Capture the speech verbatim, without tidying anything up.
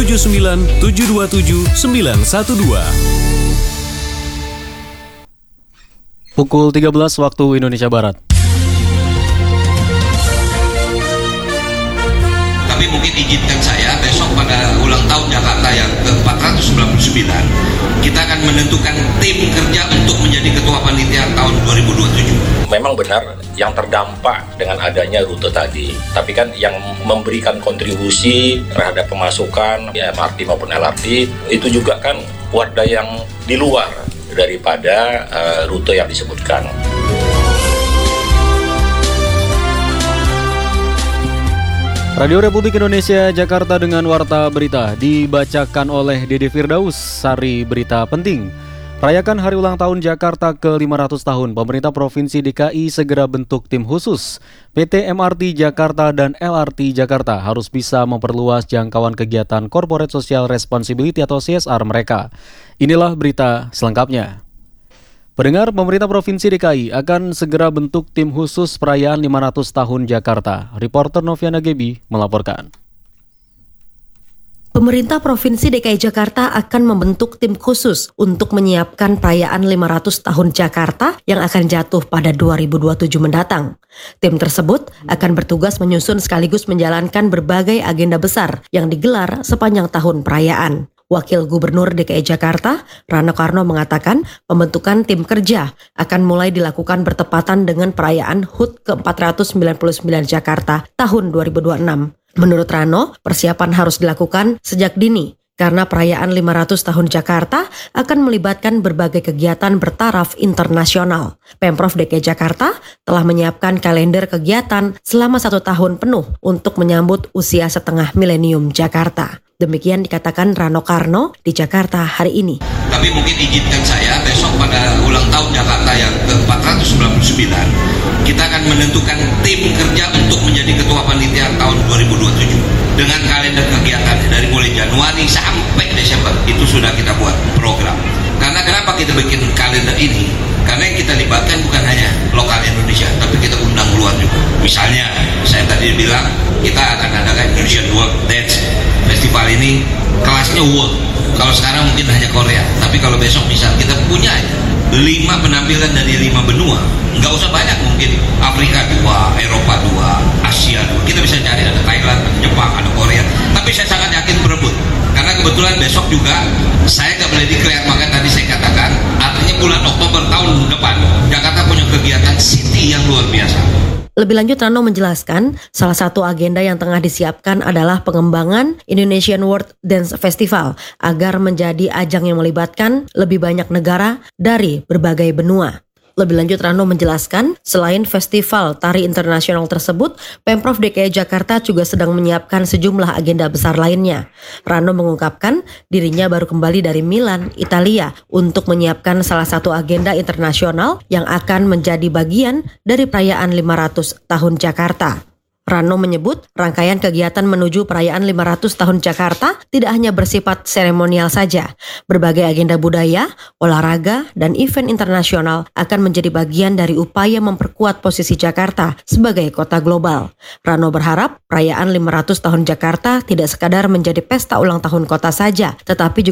tujuh sembilan tujuh dua tujuh sembilan satu dua. Pukul tiga belas waktu Indonesia Barat. Tapi mungkin izinkan saya besok pada ulang tahun Jakarta yang ke empat ratus sembilan puluh sembilan kita akan menentukan tim kerja untuk menjadi ketua panitia tahun dua ribu dua puluh tujuh. Memang benar yang terdampak dengan adanya rute tadi, tapi kan yang memberikan kontribusi terhadap pemasukan ya, M R T maupun L R T itu juga kan warga yang di luar daripada uh, rute yang disebutkan. Radio Republik Indonesia Jakarta dengan Warta Berita dibacakan oleh Dede Firdaus. Sari berita penting. Rayakan Hari Ulang Tahun Jakarta ke lima ratus tahun, pemerintah Provinsi D K I segera bentuk tim khusus. P T M R T Jakarta dan L R T Jakarta harus bisa memperluas jangkauan kegiatan Corporate Social Responsibility atau C S R mereka. Inilah berita selengkapnya. Pendengar, pemerintah Provinsi D K I akan segera bentuk tim khusus perayaan lima ratus tahun Jakarta. Reporter Noviana Gebi melaporkan. Pemerintah Provinsi D K I Jakarta akan membentuk tim khusus untuk menyiapkan perayaan lima ratus tahun Jakarta yang akan jatuh pada dua ribu dua puluh tujuh mendatang. Tim tersebut akan bertugas menyusun sekaligus menjalankan berbagai agenda besar yang digelar sepanjang tahun perayaan. Wakil Gubernur D K I Jakarta, Rano Karno mengatakan pembentukan tim kerja akan mulai dilakukan bertepatan dengan perayaan H U T ke empat ratus sembilan puluh sembilan Jakarta tahun dua ribu dua puluh enam. Menurut Rano, persiapan harus dilakukan sejak dini karena perayaan lima ratus tahun Jakarta akan melibatkan berbagai kegiatan bertaraf internasional. Pemprov D K I Jakarta telah menyiapkan kalender kegiatan selama satu tahun penuh untuk menyambut usia setengah milenium Jakarta. Demikian dikatakan Rano Karno di Jakarta hari ini. Tapi mungkin izinkan saya besok pada ulang tahun Jakarta yang ke empat ratus sembilan puluh sembilan kita akan menentukan tim kerja untuk menjadi ketua panitia tahun dua ribu dua puluh tujuh. Dengan kalender kegiatan dari mulai Januari sampai Desember itu sudah kita buat program. Karena kenapa kita bikin kalender ini? Karena yang kita libatkan bukan hanya lokal Indonesia, tapi kita undang luar juga. Misalnya, saya tadi bilang kita akan adakan Indonesian World Dance Festival ini kelasnya world. Kalau sekarang mungkin hanya Korea, tapi kalau besok misal kita punya lima penampilan dari lima benua, nggak usah banyak mungkin. Afrika dua, Eropa dua, Asia dua. Kita bisa cari ada Thailand, ada Jepang, ada Korea. Tapi saya sangat yakin berebut. Karena kebetulan besok juga saya nggak boleh declare, maka tadi saya katakan artinya bulan Oktober tahun depan Jakarta punya kegiatan city yang luar biasa. Lebih lanjut, Rano menjelaskan salah satu agenda yang tengah disiapkan adalah pengembangan Indonesian World Dance Festival agar menjadi ajang yang melibatkan lebih banyak negara dari berbagai benua. Lebih lanjut, Rano menjelaskan selain festival tari internasional tersebut, Pemprov D K I Jakarta juga sedang menyiapkan sejumlah agenda besar lainnya. Rano mengungkapkan dirinya baru kembali dari Milan, Italia untuk menyiapkan salah satu agenda internasional yang akan menjadi bagian dari perayaan lima ratus tahun Jakarta. Rano menyebut rangkaian kegiatan menuju perayaan lima ratus tahun Jakarta tidak hanya bersifat seremonial saja. Berbagai agenda budaya, olahraga, dan event internasional akan menjadi bagian dari upaya memperkuat posisi Jakarta sebagai kota global. Rano berharap perayaan lima ratus tahun Jakarta tidak sekadar menjadi pesta ulang tahun kota saja, tetapi juga